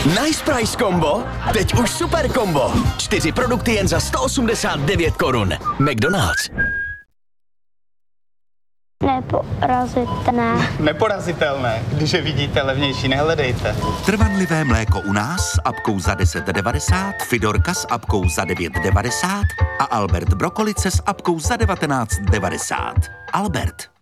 Nice Price Combo? Teď už super kombo. 4 produkty jen za 189 korun. McDonald's. Neporazitelné. Neporazitelné. Když je vidíte levnější, nehledejte. Trvanlivé mléko u nás s apkou za 10,90, Fidorka s apkou za 9,90 a Albert Brokolice s apkou za 19,90. Albert.